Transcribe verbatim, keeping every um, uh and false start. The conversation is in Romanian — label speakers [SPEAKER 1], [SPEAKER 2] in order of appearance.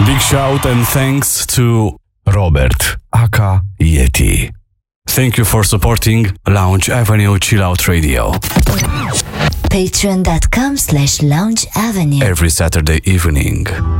[SPEAKER 1] Big shout and thanks to Robert, aka Yeti. Thank you for supporting Lounge Avenue Chill Out Radio.
[SPEAKER 2] Patreon dot com slash Lounge Avenue.
[SPEAKER 1] Every Saturday evening.